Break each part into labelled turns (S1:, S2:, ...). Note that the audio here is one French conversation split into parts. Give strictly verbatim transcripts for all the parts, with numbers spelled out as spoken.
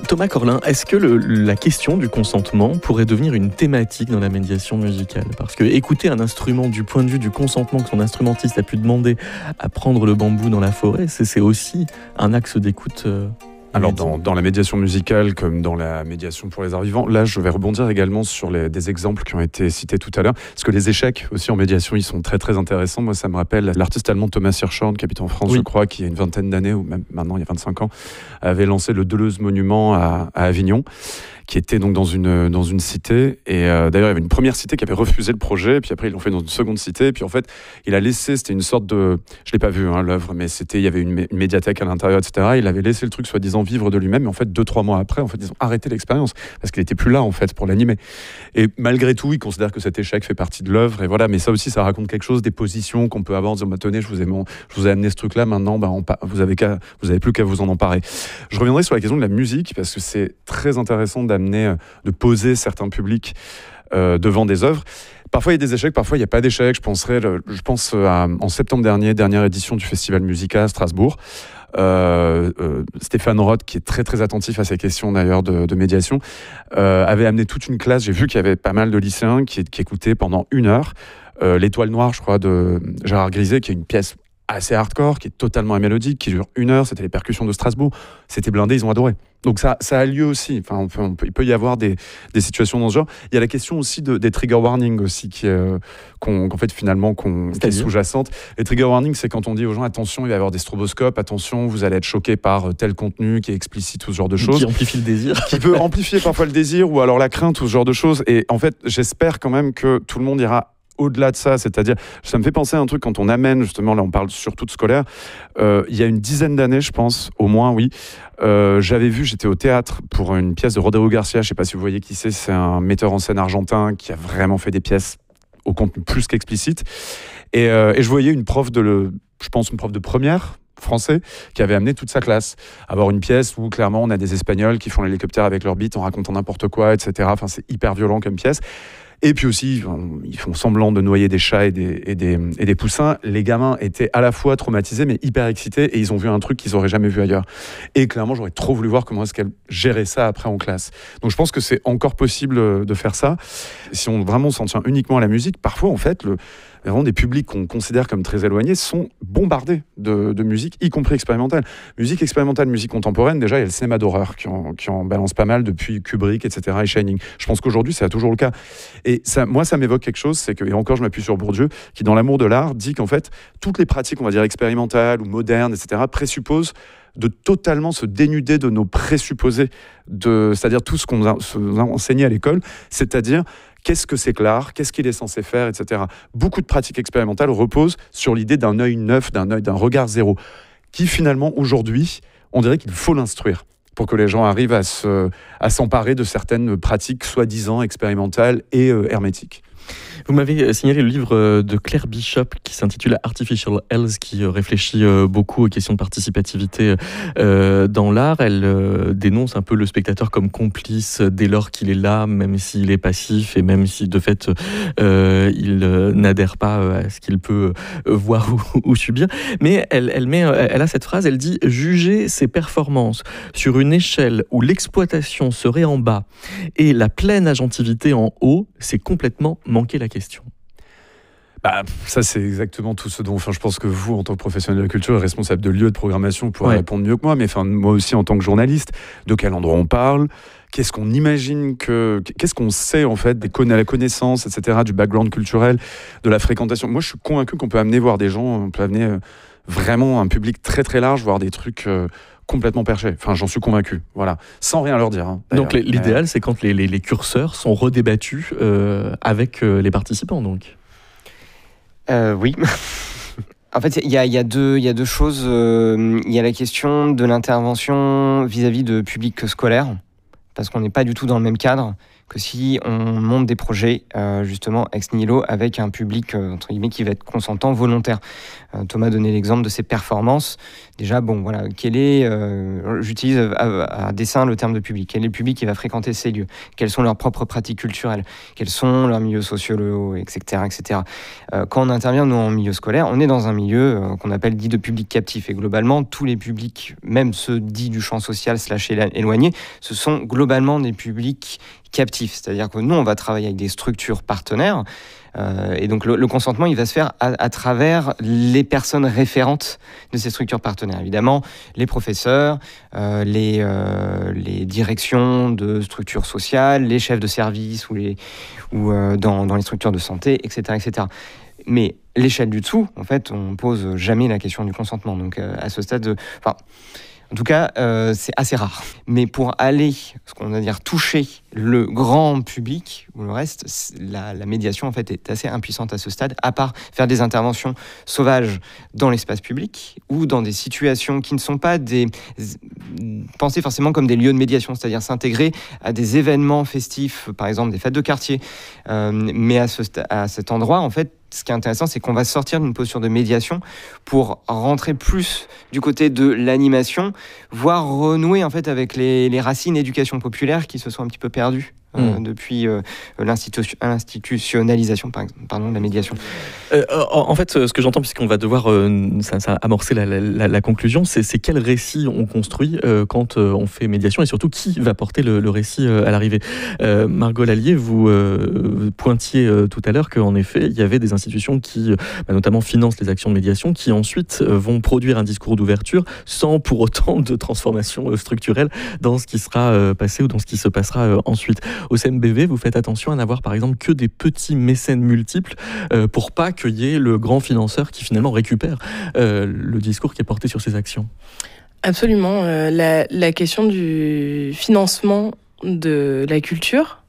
S1: Thomas Corlin, est-ce que le, la question du consentement pourrait devenir une thématique dans la médiation musicale ? Parce que écouter un instrument du point de vue du consentement que son instrumentiste a pu demander à prendre le bambou dans la forêt, c'est, c'est aussi un axe d'écoute. Euh,
S2: Alors dans, dans la médiation musicale comme dans la médiation pour les arts vivants, là je vais rebondir également sur les, des exemples qui ont été cités tout à l'heure, parce que les échecs aussi en médiation ils sont très très intéressants. Moi ça me rappelle l'artiste allemand Thomas Hirschhorn qui habite en France, oui. je crois, qui il y a une vingtaine d'années ou même maintenant il y a vingt-cinq ans avait lancé le Deleuze Monument à, à Avignon, qui était donc dans une, dans une cité. Et euh, d'ailleurs, il y avait une première cité qui avait refusé le projet, puis après, ils l'ont fait dans une seconde cité. Et puis en fait, il a laissé, c'était une sorte de... Je ne l'ai pas vu, hein, l'œuvre, mais c'était, il y avait une, mé- une médiathèque à l'intérieur, et cetera. Il avait laissé le truc, soi-disant, vivre de lui-même. Mais en fait, deux, trois mois après, en fait, ils ont arrêté l'expérience, parce qu'il n'était plus là, en fait, pour l'animer. Et malgré tout, il considère que cet échec fait partie de l'œuvre. Et voilà, mais ça aussi, ça raconte quelque chose, des positions qu'on peut avoir, en disant, bah, tenez, je vous ai, mon, je vous ai amené ce truc-là, maintenant, bah, on, vous avez qu'à, vous avez plus qu'à vous en emparer. Je reviendrai sur la question de la musique, parce que c'est très intéressant d'amener, de poser certains publics euh, devant des œuvres. Parfois, il y a des échecs, parfois, il n'y a pas d'échecs. Je, penserais, je pense à, en septembre dernier, dernière édition du Festival Musica à Strasbourg. Euh, euh, Stéphane Roth, qui est très très attentif à ces questions d'ailleurs de, de médiation, euh, avait amené toute une classe. J'ai vu qu'il y avait pas mal de lycéens qui, qui écoutaient pendant une heure euh, L'Étoile Noire, je crois, de Gérard Griset, qui est une pièce assez hardcore, qui est totalement amélodique, qui dure une heure. C'était les percussions de Strasbourg. C'était blindé, ils ont adoré. Donc ça, ça a lieu aussi. Enfin, on peut, on peut, il peut y avoir des, des situations dans ce genre. Il y a la question aussi de, des trigger warnings aussi, qui, euh, qu'on, qu'en fait finalement qu'on, qui est sous-jacente. Les trigger warnings, c'est quand on dit aux gens attention, il va y avoir des stroboscopes, attention, vous allez être choqué par tel contenu qui est explicite, tout ce genre de choses.
S1: Qui amplifie le désir.
S2: Qui peut amplifier parfois le désir ou alors la crainte, tout ce genre de choses. Et en fait, j'espère quand même que tout le monde ira au-delà de ça, c'est-à-dire, ça me fait penser à un truc quand on amène, justement, là on parle surtout de scolaire, euh, il y a une dizaine d'années, je pense, au moins, oui, euh, j'avais vu, j'étais au théâtre pour une pièce de Rodrigo Garcia, je sais pas si vous voyez qui c'est, c'est un metteur en scène argentin qui a vraiment fait des pièces au contenu plus qu'explicite, et, euh, et je voyais une prof de, le, je pense, une prof de première, français, qui avait amené toute sa classe à voir une pièce où clairement on a des Espagnols qui font l'hélicoptère avec leur bite en racontant n'importe quoi, et cetera. Enfin, c'est hyper violent comme pièce. Et puis aussi, ils font semblant de noyer des chats et des, et des, et des poussins. Les gamins étaient à la fois traumatisés, mais hyper excités, et ils ont vu un truc qu'ils n'auraient jamais vu ailleurs. Et clairement, j'aurais trop voulu voir comment est-ce qu'elle gérait ça après en classe. Donc je pense que c'est encore possible de faire ça. Si on vraiment s'en tient uniquement à la musique, parfois, en fait, le, vraiment des publics qu'on considère comme très éloignés sont bombardés de, de musique, y compris expérimentale. Musique expérimentale, musique contemporaine, déjà, il y a le cinéma d'horreur qui en, qui en balance pas mal depuis Kubrick, et cetera, et Shining. Je pense qu'aujourd'hui, c'est toujours le cas. Et ça, moi, ça m'évoque quelque chose, c'est que, et encore, je m'appuie sur Bourdieu, qui, dans L'amour de l'art, dit qu'en fait, toutes les pratiques, on va dire, expérimentales ou modernes, et cetera, présupposent de totalement se dénuder de nos présupposés, de, c'est-à-dire tout ce qu'on a, se a enseigné à l'école, c'est-à-dire qu'est-ce que c'est que l'art, qu'est-ce qu'il est censé faire, et cetera. Beaucoup de pratiques expérimentales reposent sur l'idée d'un œil neuf, d'un œil, d'un regard zéro, qui finalement, aujourd'hui, on dirait qu'il faut l'instruire pour que les gens arrivent à, se, à s'emparer de certaines pratiques soi-disant expérimentales et euh, hermétiques.
S1: Vous m'avez signalé le livre de Claire Bishop qui s'intitule Artificial Health, qui réfléchit beaucoup aux questions de participativité dans l'art. Elle dénonce un peu le spectateur comme complice dès lors qu'il est là, même s'il est passif et même si de fait euh, il n'adhère pas à ce qu'il peut voir ou, ou subir. Mais elle, elle, met, elle a cette phrase, elle dit « Juger ses performances sur une échelle où l'exploitation serait en bas et la pleine agentivité en haut, c'est complètement manquer la question. »
S2: Bah, ça, c'est exactement tout ce dont, enfin, je pense que vous, en tant que professionnel de la culture et responsable de lieu de programmation, vous pourrez ouais. répondre mieux que moi, mais enfin, moi aussi, en tant que journaliste, de quel endroit on parle, qu'est-ce qu'on imagine que, qu'est-ce qu'on sait, en fait, des conna- la connaissance, et cetera, du background culturel, de la fréquentation. Moi, je suis convaincu qu'on peut amener voir des gens, on peut amener euh, vraiment un public très, très large, voir des trucs, euh, complètement perchés. Enfin, j'en suis convaincu. Voilà. Sans rien leur dire. Hein,
S1: donc, l'idéal, c'est quand les, les, les curseurs sont redébattus euh, avec euh, les participants, donc.
S3: Euh, oui. En fait, il y a, y a deux, il y a deux choses. Il euh, y a la question de l'intervention vis-à-vis de public scolaire, parce qu'on n'est pas du tout dans le même cadre que si on monte des projets euh, justement ex nihilo avec un public euh, entre guillemets qui va être consentant, volontaire. Euh, Thomas donnait l'exemple de ses performances. Déjà, bon, voilà, quel est, euh, j'utilise à, à dessein le terme de public. Quel est le public qui va fréquenter ces lieux? Quelles sont leurs propres pratiques culturelles? Quels sont leurs milieux sociaux, et cetera, et cetera. Euh, quand on intervient nous en milieu scolaire, on est dans un milieu euh, qu'on appelle dit de public captif. Et globalement, tous les publics, même ceux dits du champ social slash éloignés, ce sont globalement des publics captifs. C'est-à-dire que nous, on va travailler avec des structures partenaires. Euh, et donc le, le consentement, il va se faire à, à travers les personnes référentes de ces structures partenaires. Évidemment, les professeurs, euh, les, euh, les directions de structures sociales, les chefs de service ou, les, ou euh, dans, dans les structures de santé, et cetera, et cetera. Mais l'échelle du dessous, en fait, on pose jamais la question du consentement. Donc euh, à ce stade, de, enfin, en tout cas, euh, c'est assez rare. Mais pour aller, ce qu'on va dire, toucher le grand public ou le reste, la, la médiation en fait est assez impuissante à ce stade, à part faire des interventions sauvages dans l'espace public ou dans des situations qui ne sont pas des pensées forcément comme des lieux de médiation, c'est-à-dire s'intégrer à des événements festifs, par exemple des fêtes de quartier. Euh, mais à, ce, à cet endroit, en fait, ce qui est intéressant, c'est qu'on va sortir d'une posture de médiation pour rentrer plus du côté de l'animation, voire renouer en fait avec les, les racines éducation populaire qui se sont un petit peu perdues euh, mmh. depuis euh, l'institu- l'institutionnalisation pardon, de la médiation.
S1: Euh, en fait, ce que j'entends, puisqu'on va devoir euh, ça, ça amorcer la, la, la conclusion, c'est, c'est quel récit on construit euh, quand euh, on fait médiation et surtout qui va porter le, le récit euh, à l'arrivée. Euh, Margot Lallier, vous euh, pointiez euh, tout à l'heure qu'en effet, il y avait des institutions qui, bah, notamment, financent les actions de médiation, qui ensuite euh, vont produire un discours d'ouverture sans pour autant de transformation euh, structurelle dans ce qui sera euh, passé ou dans ce qui se passera euh, ensuite. Au C M B V, vous faites attention à n'avoir par exemple que des petits mécènes multiples euh, pour pas qu'il y ait le grand financeur qui finalement récupère euh, le discours qui est porté sur ces actions.
S4: Absolument. Euh, la, la question du financement de la culture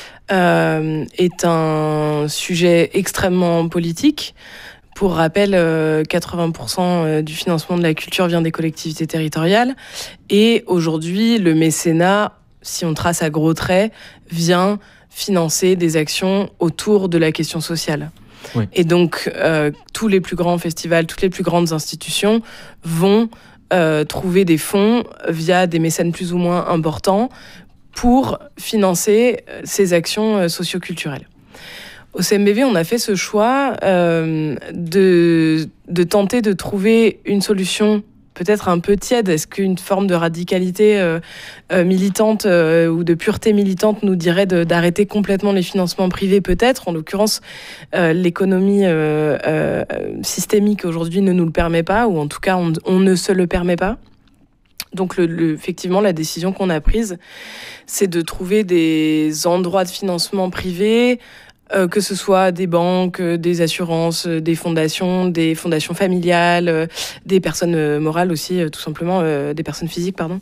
S4: euh, est un sujet extrêmement politique. Pour rappel, euh, quatre-vingts pour cent du financement de la culture vient des collectivités territoriales. Et aujourd'hui, le mécénat, si on trace à gros traits, vient financer des actions autour de la question sociale. Oui. Et donc, euh, tous les plus grands festivals, toutes les plus grandes institutions vont euh, trouver des fonds via des mécènes plus ou moins importants pour financer ces actions socioculturelles. Au C M B V, on a fait ce choix euh, de, de tenter de trouver une solution peut-être un peu tiède. Est-ce qu'une forme de radicalité euh, euh, militante euh, ou de pureté militante nous dirait de, d'arrêter complètement les financements privés? Peut-être. En l'occurrence, euh, l'économie euh, euh, systémique aujourd'hui ne nous le permet pas, ou en tout cas, on, on ne se le permet pas. Donc, le, le, effectivement, la décision qu'on a prise, c'est de trouver des endroits de financement privés, Euh, que ce soit des banques, euh, des assurances, euh, des fondations, des fondations familiales, euh, des personnes euh, morales aussi, euh, tout simplement, euh, des personnes physiques, pardon,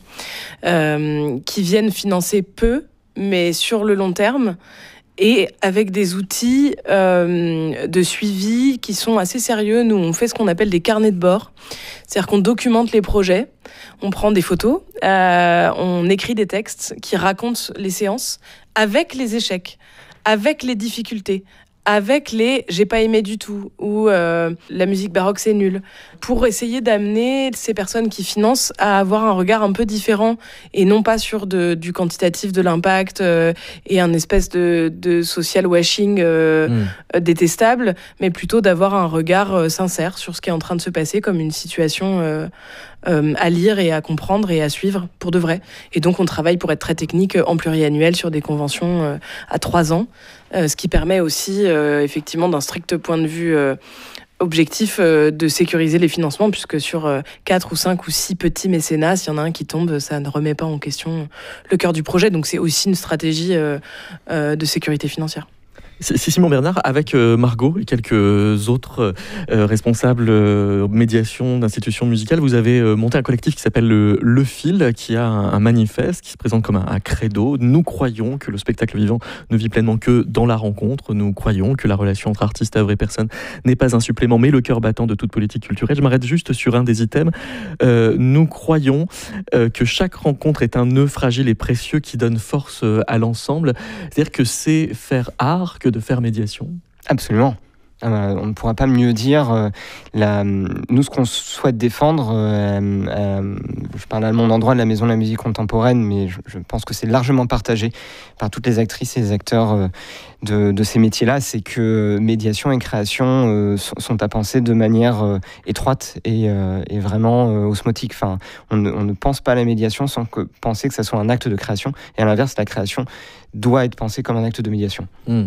S4: euh, qui viennent financer peu, mais sur le long terme, et avec des outils euh, de suivi qui sont assez sérieux. Nous, on fait ce qu'on appelle des carnets de bord, c'est-à-dire qu'on documente les projets, on prend des photos, euh, on écrit des textes qui racontent les séances avec les échecs, avec les difficultés, avec les « j'ai pas aimé du tout » ou euh, « la musique baroque c'est nul », pour essayer d'amener ces personnes qui financent à avoir un regard un peu différent et non pas sur de, du quantitatif de l'impact euh, et un espèce de, de social washing euh, mmh. détestable, mais plutôt d'avoir un regard euh, sincère sur ce qui est en train de se passer comme une situation euh, euh, à lire et à comprendre et à suivre pour de vrai. Et donc on travaille, pour être très technique, en pluriannuel sur des conventions euh, à trois ans, euh, ce qui permet aussi euh, effectivement d'un strict point de vue euh, objectif euh, de sécuriser les financements, puisque sur euh, quatre ou cinq ou six petits mécénats, s'il y en a un qui tombe, ça ne remet pas en question le cœur du projet. Donc c'est aussi une stratégie euh, euh, de sécurité financière.
S1: C'est Simon Bernard, avec euh, Margot et quelques autres euh, responsables euh, médiation d'institutions musicales, vous avez euh, monté un collectif qui s'appelle le, le Fil, qui a un, un manifeste qui se présente comme un, un credo. Nous croyons que le spectacle vivant ne vit pleinement que dans la rencontre. Nous croyons que la relation entre artiste, œuvre et personne n'est pas un supplément, mais le cœur battant de toute politique culturelle. Je m'arrête juste sur un des items. Euh, nous croyons euh, que chaque rencontre est un nœud fragile et précieux qui donne force euh, à l'ensemble. C'est-à-dire que c'est faire art que de faire médiation.
S3: Absolument. Euh, on ne pourra pas mieux dire. Euh, la, nous, ce qu'on souhaite défendre, euh, euh, je parle à mon endroit de la Maison de la musique contemporaine, mais je, je pense que c'est largement partagé par toutes les actrices et les acteurs euh, de, de ces métiers-là, c'est que médiation et création euh, sont, sont à penser de manière euh, étroite et, euh, et vraiment euh, osmotique. Enfin, on ne, on ne pense pas à la médiation sans que, penser que ça soit un acte de création, et à l'inverse, la création doit être pensée comme un acte de médiation.
S1: Mmh.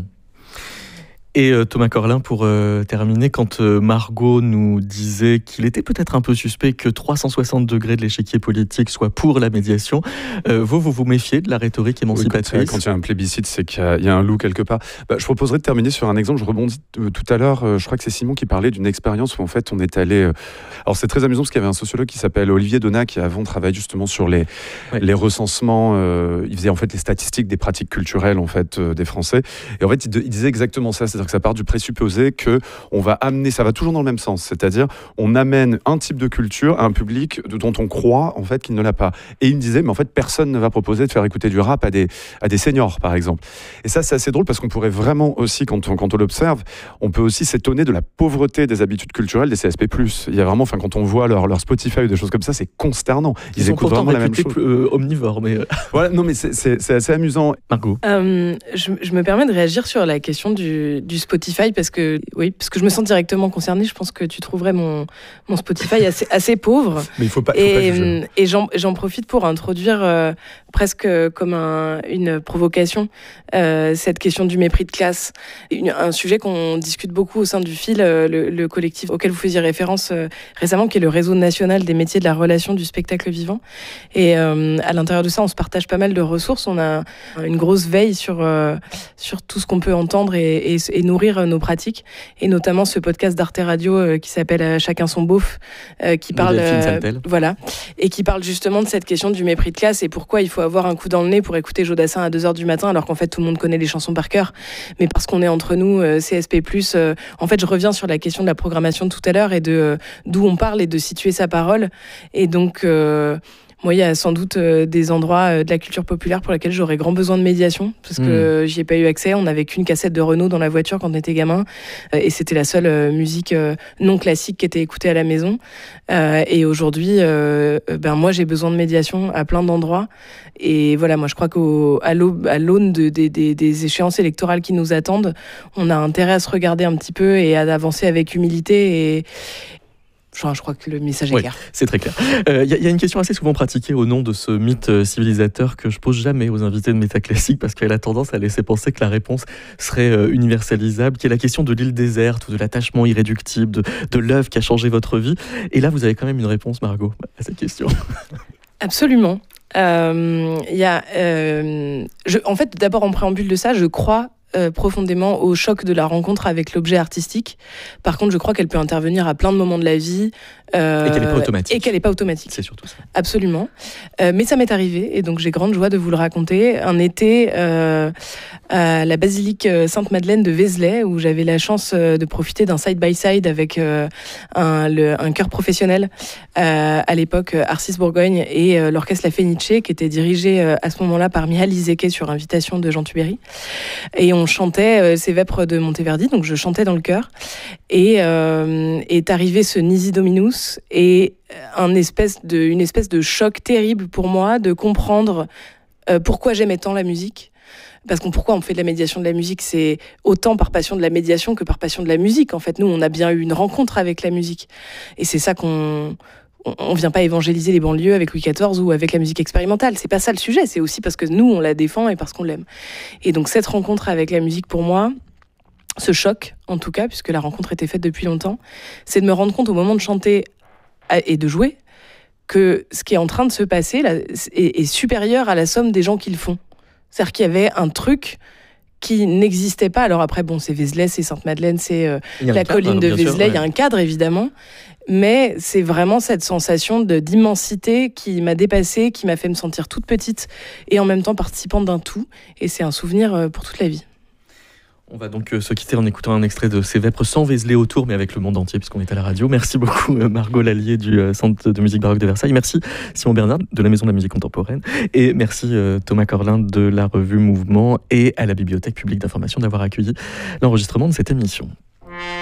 S1: Et euh, Thomas Corlin, pour euh, terminer, quand euh, Margot nous disait qu'il était peut-être un peu suspect que trois cent soixante degrés de l'échiquier politique soit pour la médiation, euh, vous, vous vous méfiez de la rhétorique émancipatrice?
S2: Oui, quand il y a un plébiscite, c'est qu'il y a, il y a un loup quelque part. Bah, je proposerais de terminer sur un exemple. Je rebondis euh, tout à l'heure, euh, je crois que c'est Simon qui parlait d'une expérience où en fait on est allé... Euh... Alors c'est très amusant parce qu'il y avait un sociologue qui s'appelle Olivier Donat qui avant travaillait justement sur les, oui. les recensements. Euh, il faisait en fait les statistiques des pratiques culturelles en fait, euh, des Français. Et en fait il, de, il disait exactement ça, c'est-à-dire que ça part du présupposé que on va amener, ça va toujours dans le même sens, c'est-à-dire on amène un type de culture à un public dont on croit en fait qu'il ne l'a pas. Et il me disait mais en fait personne ne va proposer de faire écouter du rap à des à des seniors par exemple. Et ça c'est assez drôle parce qu'on pourrait vraiment aussi quand on, quand on l'observe, on peut aussi s'étonner de la pauvreté des habitudes culturelles des C S P plus. Il y a vraiment, enfin quand on voit leur leur Spotify ou des choses comme ça, c'est consternant. Ils,
S1: Ils
S2: écoutent vraiment la même chose.
S1: Euh, omnivores, mais
S2: voilà, non mais c'est c'est, c'est assez amusant.
S1: Margot.
S4: Euh, je, je me permets de réagir sur la question du, du Spotify parce que oui, parce que je me sens directement concernée. Je pense que tu trouverais mon mon Spotify assez assez pauvre.
S2: Mais il faut pas. Il
S4: et
S2: faut pas juger.
S4: et j'en j'en profite pour introduire euh, presque comme un, une provocation euh, cette question du mépris de classe, une, un sujet qu'on discute beaucoup au sein du Fil, euh, le, le collectif auquel vous faisiez référence euh, récemment, qui est le réseau national des métiers de la relation du spectacle vivant. Et euh, à l'intérieur de ça, on se partage pas mal de ressources. On a une grosse veille sur euh, sur tout ce qu'on peut entendre et, et, et nourrir nos pratiques. Et notamment ce podcast d'Arte Radio euh, qui s'appelle euh, Chacun son beauf, euh, qui parle euh, voilà, et qui parle justement de cette question du mépris de classe et pourquoi il faut avoir un coup dans le nez pour écouter Jodassin à deux heures du matin alors qu'en fait tout le monde connaît les chansons par cœur, mais parce qu'on est entre nous euh, C S P plus, euh, en fait je reviens sur la question de la programmation de tout à l'heure et de euh, d'où on parle et de situer sa parole. Et donc euh, moi, il y a sans doute euh, des endroits euh, de la culture populaire pour lesquels j'aurais grand besoin de médiation, parce que mmh. j'y ai pas eu accès. On n'avait qu'une cassette de Renaud dans la voiture quand on était gamin, euh, et c'était la seule euh, musique euh, non classique qui était écoutée à la maison. Euh, et aujourd'hui, euh, ben moi, j'ai besoin de médiation à plein d'endroits. Et voilà, moi, je crois qu'à l'aune de, de, de, des échéances électorales qui nous attendent, on a intérêt à se regarder un petit peu et à avancer avec humilité et Je crois que le message est
S1: oui,
S4: clair.
S1: C'est très clair. Il euh, y, y a une question assez souvent pratiquée au nom de ce mythe civilisateur que je pose jamais aux invités de Métaclassique parce qu'elle a tendance à laisser penser que la réponse serait euh, universalisable, qui est la question de l'île déserte ou de l'attachement irréductible, de, de l'œuvre qui a changé votre vie. Et là, vous avez quand même une réponse, Margot, à cette question.
S4: Absolument. Euh, y a, euh, je, en fait, d'abord en préambule de ça, je crois Euh, profondément au choc de la rencontre avec l'objet artistique. Par contre, je crois qu'elle peut intervenir à plein de moments de la vie.
S1: Euh, et qu'elle n'est pas automatique.
S4: Et qu'elle n'est pas automatique.
S1: C'est surtout ça.
S4: Absolument. Euh, mais ça m'est arrivé, et donc j'ai grande joie de vous le raconter. Un été euh, à la basilique Sainte-Madeleine de Vézelay, où j'avais la chance de profiter d'un side-by-side avec euh, un, le, un chœur professionnel, euh, à l'époque Arcis Bourgogne, et euh, l'orchestre La Fenice, qui était dirigé euh, à ce moment-là par Mihaly Zeke sur invitation de Jean Tubéry. Et on chantait euh, ces vêpres de Monteverdi, donc je chantais dans le chœur. Et euh, est arrivé ce Nisi Dominus, et un espèce de, une espèce de choc terrible pour moi de comprendre euh, pourquoi j'aimais tant la musique. Parce qu'on pourquoi on fait de la médiation de la musique, c'est autant par passion de la médiation que par passion de la musique. En fait, nous, on a bien eu une rencontre avec la musique. Et c'est ça qu'on... On vient pas évangéliser les banlieues avec Louis quatorze ou avec la musique expérimentale. C'est pas ça le sujet. C'est aussi parce que nous, on la défend et parce qu'on l'aime. Et donc, cette rencontre avec la musique, pour moi, ce choc, en tout cas, puisque la rencontre était faite depuis longtemps, c'est de me rendre compte au moment de chanter et de jouer que ce qui est en train de se passer là, est, est supérieur à la somme des gens qui le font. C'est-à-dire qu'il y avait un truc qui n'existait pas. Alors après, bon, c'est Vézelay, c'est Sainte-Madeleine, c'est euh, la
S1: cadre,
S4: colline de
S1: bien sûr,
S4: Vézelay, il
S1: ouais.
S4: y a un cadre évidemment, mais c'est vraiment cette sensation de, d'immensité qui m'a dépassée, qui m'a fait me sentir toute petite et en même temps participante d'un tout, et c'est un souvenir euh, pour toute la vie.
S1: On va donc euh, se quitter en écoutant un extrait de Ces Vêpres sans Vézelay autour, mais avec le monde entier, puisqu'on est à la radio. Merci beaucoup, euh, Margot Lallier du euh, Centre de musique baroque de Versailles. Merci, Simon Bernard, de la Maison de la musique contemporaine. Et merci, euh, Thomas Corlin, de la revue Mouvement et à la Bibliothèque publique d'information d'avoir accueilli l'enregistrement de cette émission.